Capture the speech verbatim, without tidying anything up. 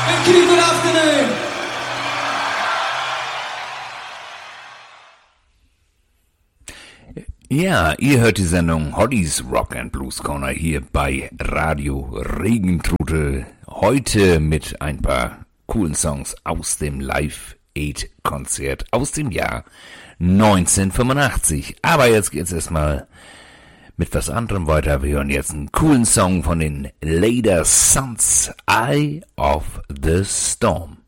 Thank you, good afternoon. Ja, ihr hört die Sendung Hollys Rock and Blues Corner hier bei Radio Regentrute. Heute mit ein paar coolen Songs aus dem Live Aid Konzert aus dem Jahr neunzehnhundertfünfundachtzig. Aber jetzt geht's erstmal mit was anderem weiter. Wir hören jetzt einen coolen Song von den Later Sons, Eye of the Storm.